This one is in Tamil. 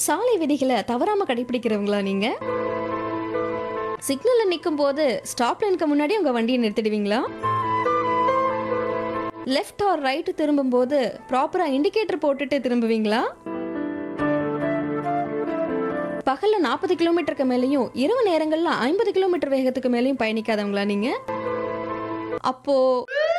சாலை விதிகளை தவறாம கடைபிடிக்கிறவங்களா நீங்க? சிக்னல்ல நிக்கும்போது ஸ்டாப் லைனுக்கு முன்னாடி உங்க வண்டியை நிறுத்திடுவீங்களா? லெஃப்ட் ஆர் ரைட் திரும்பும்போது ப்ராப்பரா இண்டிகேட்டர் போட்டுட்டு திரும்புவீங்களா? பகல்ல 40 கிலோமீட்டருக்கு மேலயும் இரவு நேரங்கள்ல 50 கிலோமீட்டர் வேகத்துக்கு மேலயும் பயணிக்காதவங்களா நீங்க? அப்போ